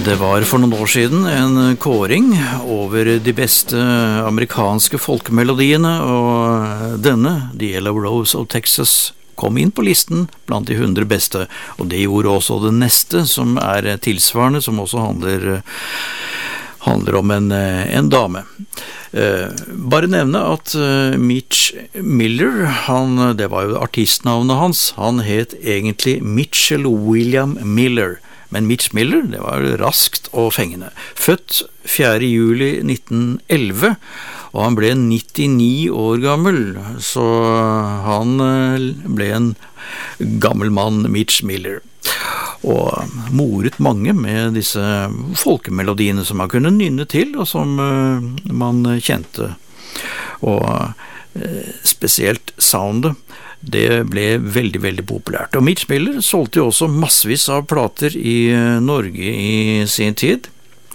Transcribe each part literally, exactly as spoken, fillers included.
Det var for noen år siden en kåring over de beste amerikanske folkemelodiene, og denne, The Yellow Rose of Texas, kom inn på listen blant de hundre beste, og det gjorde også det neste, som er tilsvarende, som også handler, handler om en, en dame. Uh, bare nevne at uh, Mitch Miller, han, det var jo artistnavnet hans, han het egentlig Mitchell William Miller. Men Mitch Miller, det var raskt og fengende. Født fjerde juli nitten elleve, og han ble nittini år gammel, så han ble en gammel mann, Mitch Miller. Og moret mange med disse folkemelodiene som man kunne nynne til, og som man kjente. Og spesielt soundet, det ble veldig, veldig populært. Og Mitch Miller solgte jo også massevis av plater i Norge i sin tid.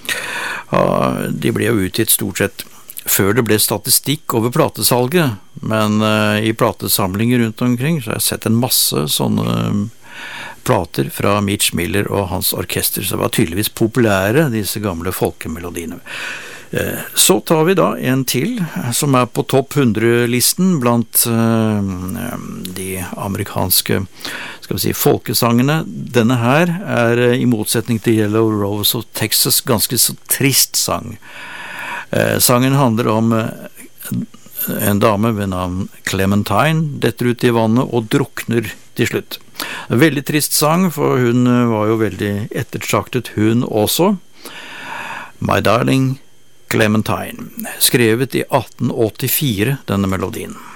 De ble jo utgitt stort sett før det ble statistikk over platesalget, men i platesamlinger rundt omkring så har jeg sett en masse sånne plater fra Mitch Miller og hans orkester, så det var tydeligvis populære, disse gamle folkemelodiene. Så tar vi da en til som er på topp hundre-listen blant uh, de amerikanske, skal vi si, folkesangene. Denne her er i motsetning til Yellow Rose of Texas ganske så trist sang. Uh, sangen handler om uh, en dame ved navn Clementine, detter ut i vannet og drukner til slutt. En veldig trist sang, for hun var jo veldig ettertraktet hun også. My Darling Clementine, skrevet i atten åttifire, denne melodien.